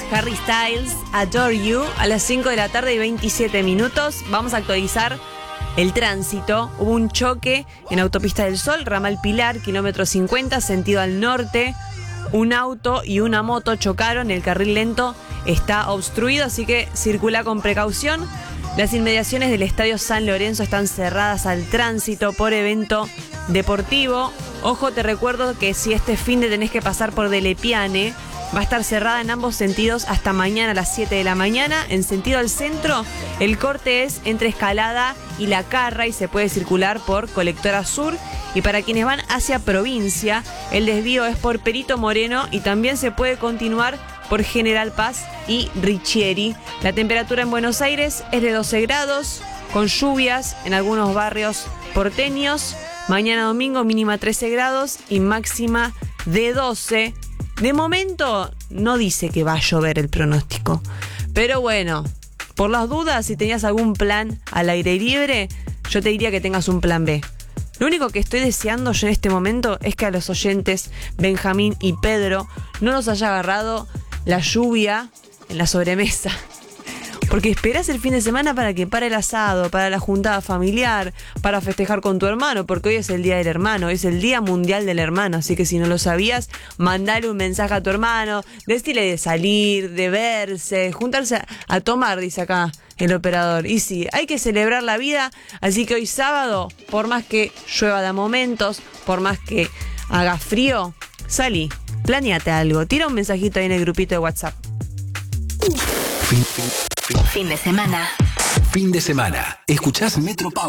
Harry Styles, Adore You, a las 5 de la tarde y 27 minutos. Vamos a actualizar el tránsito. Hubo un choque en Autopista del Sol, ramal Pilar, kilómetro 50, sentido al norte. Un auto y una moto chocaron, el carril lento está obstruido, así que circula con precaución. Las inmediaciones del Estadio San Lorenzo están cerradas al tránsito por evento deportivo. Ojo, te recuerdo que si este fin de tenés que pasar por Delle Piane, va a estar cerrada en ambos sentidos hasta mañana a las 7 de la mañana. En sentido al centro, el corte es entre Escalada y La Carra y se puede circular por Colectora Sur. Y para quienes van hacia provincia, el desvío es por Perito Moreno y también se puede continuar por General Paz y Ricchieri. La temperatura en Buenos Aires es de 12 grados, con lluvias en algunos barrios porteños. Mañana domingo mínima 13 grados y máxima de 12. De momento no dice que va a llover el pronóstico. Pero bueno, por las dudas, si tenías algún plan al aire libre, yo te diría que tengas un plan B. Lo único que estoy deseando yo en este momento es que a los oyentes, Benjamín y Pedro, no nos haya agarrado la lluvia en la sobremesa. Porque esperás el fin de semana para que pare el asado, para la juntada familiar, para festejar con tu hermano, porque hoy es el Día del Hermano, es el Día Mundial del Hermano, así que si no lo sabías, mandale un mensaje a tu hermano, decirle de salir, de verse, juntarse a tomar, dice acá el operador. Y sí, hay que celebrar la vida, así que hoy sábado, por más que llueva de momentos, por más que haga frío, salí, planeate algo, tira un mensajito ahí en el grupito de WhatsApp. Fin de semana. Escuchás Metro Power.